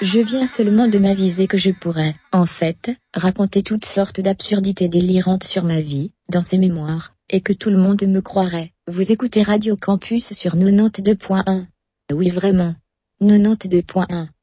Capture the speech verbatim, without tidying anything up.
Je viens seulement de m'aviser que je pourrais, en fait, raconter toutes sortes d'absurdités délirantes sur ma vie, dans ces mémoires, et que tout le monde me croirait. Vous écoutez Radio Campus sur quatre-vingt-deux point un. Oui vraiment. quatre-vingt-deux point un.